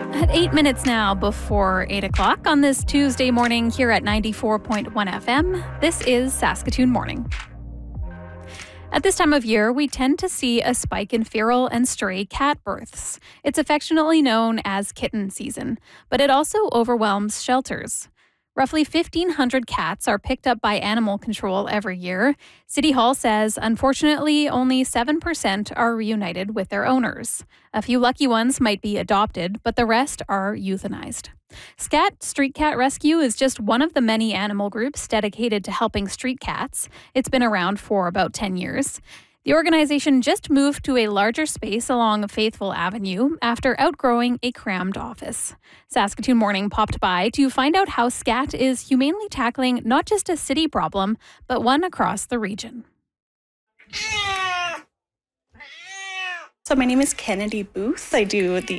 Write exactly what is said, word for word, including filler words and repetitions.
At eight minutes now before eight o'clock on this Tuesday morning here at ninety-four point one F M, this is Saskatoon Morning. At this time of year, we tend to see a spike in feral and stray cat births. It's affectionately known as kitten season, but it also overwhelms shelters. Roughly fifteen hundred cats are picked up by animal control every year. City Hall says, unfortunately, only seven percent are reunited with their owners. A few lucky ones might be adopted, but the rest are euthanized. SCAT Street Cat Rescue is just one of the many animal groups dedicated to helping street cats. It's been around for about ten years. The organization just moved to a larger space along Faithful Avenue after outgrowing a crammed office. Saskatoon Morning popped by to find out how SCAT is humanely tackling not just a city problem, but one across the region. So my name is Kennedy Booth. I do the